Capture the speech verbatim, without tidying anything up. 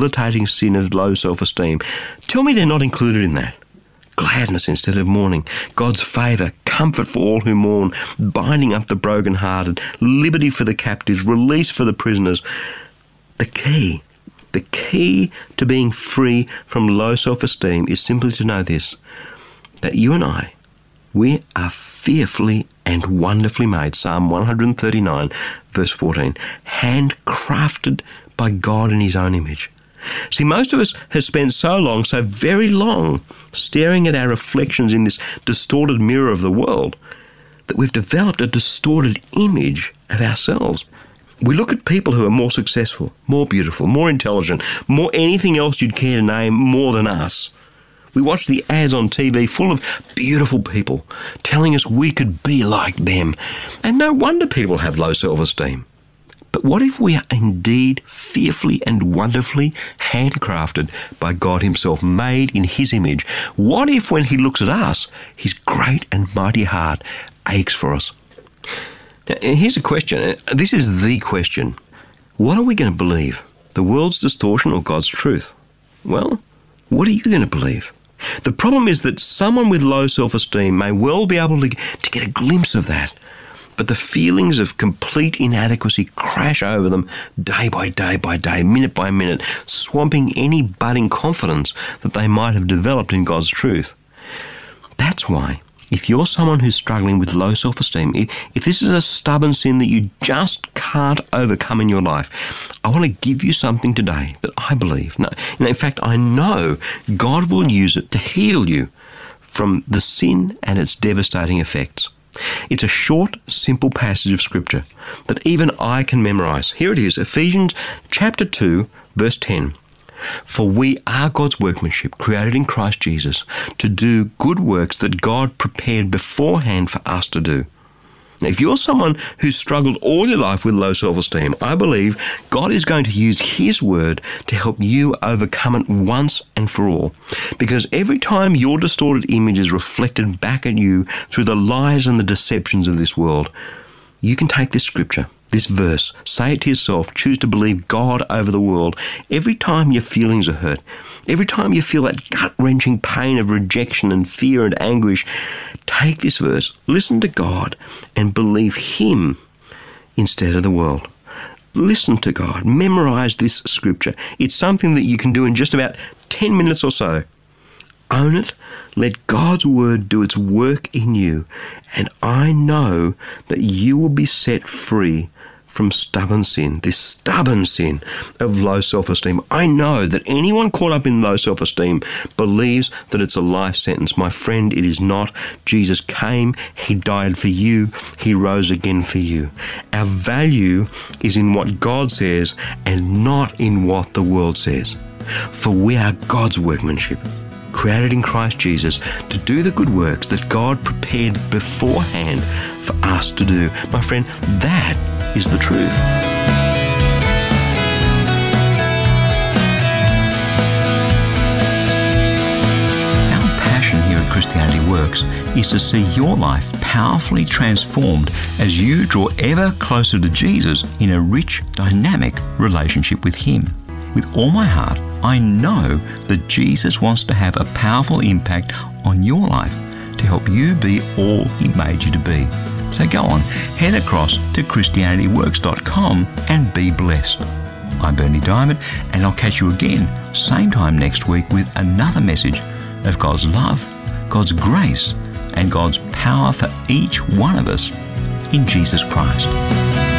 debilitating sin of low self-esteem. Tell me they're not included in that. Gladness instead of mourning, God's favour, comfort for all who mourn, binding up the brokenhearted, liberty for the captives, release for the prisoners. The key, the key to being free from low self-esteem is simply to know this, that you and I, we are fearfully and wonderfully made. Psalm one thirty-nine, verse fourteen, handcrafted by God in his own image. See, most of us have spent so long, so very long, staring at our reflections in this distorted mirror of the world that we've developed a distorted image of ourselves. We look at people who are more successful, more beautiful, more intelligent, more anything else you'd care to name more than us. We watch the ads on T V full of beautiful people telling us we could be like them. And no wonder people have low self-esteem. But what if we are indeed fearfully and wonderfully handcrafted by God himself, made in his image? What if when he looks at us, his great and mighty heart aches for us? Now, here's a question. This is the question. What are we going to believe? The world's distortion or God's truth? Well, what are you going to believe? The problem is that someone with low self-esteem may well be able to, to get a glimpse of that, but the feelings of complete inadequacy crash over them day by day by day, minute by minute, swamping any budding confidence that they might have developed in God's truth. That's why, if you're someone who's struggling with low self-esteem, if, if this is a stubborn sin that you just can't overcome in your life, I want to give you something today that I believe, no, in fact, I know God will use it to heal you from the sin and its devastating effects. It's a short, simple passage of Scripture that even I can memorize. Here it is, Ephesians chapter two, verse ten. For we are God's workmanship, created in Christ Jesus, to do good works that God prepared beforehand for us to do. Now, if you're someone who's struggled all your life with low self-esteem, I believe God is going to use his word to help you overcome it once and for all. Because every time your distorted image is reflected back at you through the lies and the deceptions of this world, you can take this scripture, this verse, say it to yourself, choose to believe God over the world. Every time your feelings are hurt, every time you feel that gut-wrenching pain of rejection and fear and anguish, take this verse, listen to God, and believe him instead of the world. Listen to God. Memorize this scripture. It's something that you can do in just about ten minutes or so. Own it. Let God's word do its work in you. And I know that you will be set free from stubborn sin, this stubborn sin of low self-esteem. I know that anyone caught up in low self-esteem believes that it's a life sentence. My friend, it is not. Jesus came, he died for you, he rose again for you. Our value is in what God says and not in what the world says. For we are God's workmanship, created in Christ Jesus to do the good works that God prepared beforehand for us to do. My friend, that is the truth. Our passion here at Christianity Works is to see your life powerfully transformed as you draw ever closer to Jesus in a rich, dynamic relationship with him. With all my heart, I know that Jesus wants to have a powerful impact on your life to help you be all he made you to be. So go on, head across to Christianity Works dot com and be blessed. I'm Berni Dymet, and I'll catch you again same time next week with another message of God's love, God's grace, and God's power for each one of us in Jesus Christ.